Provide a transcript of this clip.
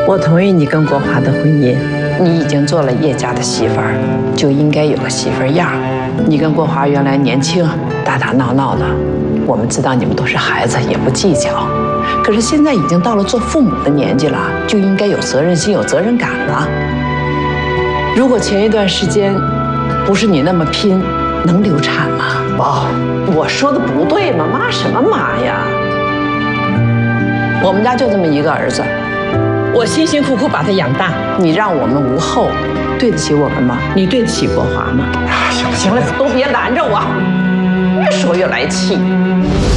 我同意你跟国华的婚姻，你已经做了叶家的媳妇儿，就应该有个媳妇儿样儿。你跟国华原来年轻，打打闹闹的，我们知道你们都是孩子，也不计较。可是现在已经到了做父母的年纪了，就应该有责任心、有责任感了。如果前一段时间不是你那么拼，能流产吗？ 妈， 我说的不对吗？妈什么妈呀？我们家就这么一个儿子，我辛辛苦苦把他养大，你让我们无后，对得起我们吗？你对得起国华吗？ 行了行了，都别拦着我，越说越来气。